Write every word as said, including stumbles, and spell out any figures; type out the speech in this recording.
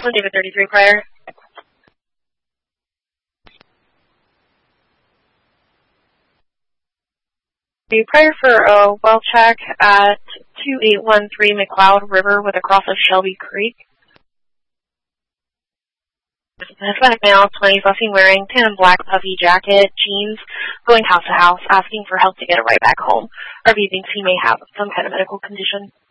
one David thirty-three prior. The prior for a well check at two eight one three McLeod River with a cross of Shelby Creek. Hispanic male, twenties, last seen wearing tan and black puffy jacket, jeans, going house to house, asking for help to get a ride back home. R V thinks he may have some kind of medical condition.